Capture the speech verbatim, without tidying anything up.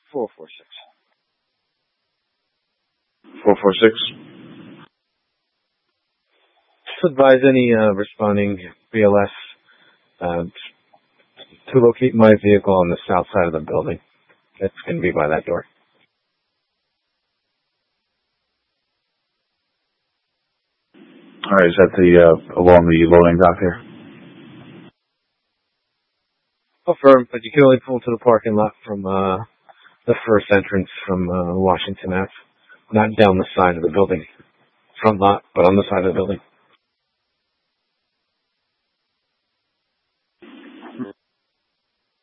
four four six. four four six. Just advise any uh, responding B L S uh, to locate my vehicle on the south side of the building. It's going to be by that door. All right, is that the uh, along the loading dock here? Affirm, but you can only pull to the parking lot from uh, the first entrance from uh, Washington Avenue, not down the side of the building. Front lot, but on the side of the building.